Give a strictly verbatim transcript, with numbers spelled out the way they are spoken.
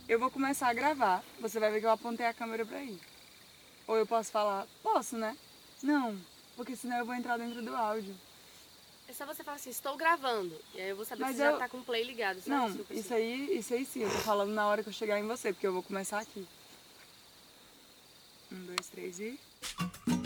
Eu vou começar a gravar, você vai ver que eu apontei a câmera pra ir. Ou eu posso falar, posso, né? Não, porque senão eu vou entrar dentro do áudio. É só você falar assim, estou gravando. E aí eu vou saber Mas que você já eu... tá com o play ligado. Só Não, isso que eu preciso. isso aí, isso aí sim, eu tô falando na hora que eu chegar em você, porque eu vou começar aqui. Um, dois, três e...